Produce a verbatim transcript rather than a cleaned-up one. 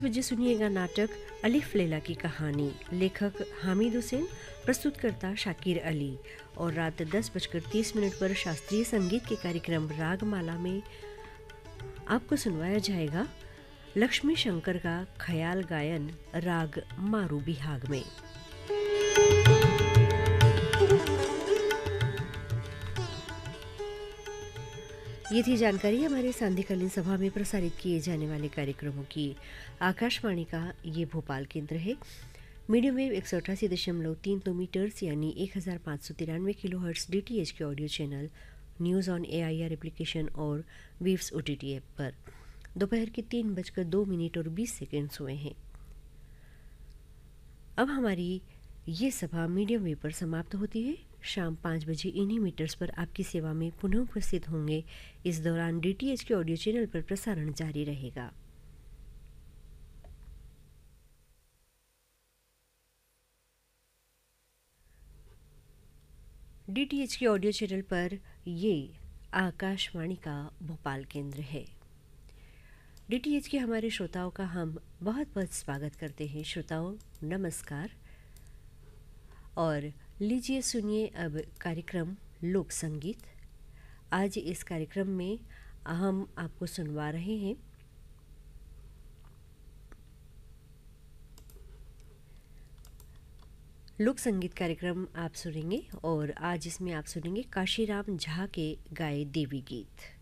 वजह सुनिएगा नाटक अलिफ लैला की कहानी। लेखक हामिद हुसैन, प्रस्तुतकर्ता शाकिर अली। और रात दस बजकर तीस मिनट पर शास्त्रीय संगीत के कार्यक्रम रागमाला में आपको सुनवाया जाएगा लक्ष्मी शंकर का ख्याल गायन राग मारू बिहाग में। ये थी जानकारी हमारे सांध्यकालीन सभा में प्रसारित किए जाने वाले कार्यक्रमों की। आकाशवाणी का ये भोपाल केंद्र है। मीडियम वेव एक सौ अठासी दशमलव तीन दो मीटर्स यानी एक हज़ार पाँच सौ तिरानवे kilo hertz D T H के audio channel, news on A I R application और weaves O T T app पर दोपहर के तीन बजकर दो मिनट और बीस सेकेंड्स हुए हैं। अब हमारी ये सभा मीडियम वेव पर समाप्त होती है। शाम पाँच बजे इन्हीं मीटर्स पर आपकी सेवा में पुनः उपस्थित होंगे। इस दौरान डी टी एच के ऑडियो चैनल पर प्रसारण जारी रहेगा। डी टी एच के ऑडियो चैनल पर ये आकाशवाणी का भोपाल केंद्र है। डी टी एच के हमारे श्रोताओं का हम बहुत बहुत स्वागत करते हैं। श्रोताओं नमस्कार। और लीजिए सुनिए अब कार्यक्रम लोक संगीत। आज इस कार्यक्रम में हम आपको सुनवा रहे हैं लोक संगीत कार्यक्रम आप सुनेंगे और आज इसमें आप सुनेंगे काशीराम झा के गाए देवी गीत।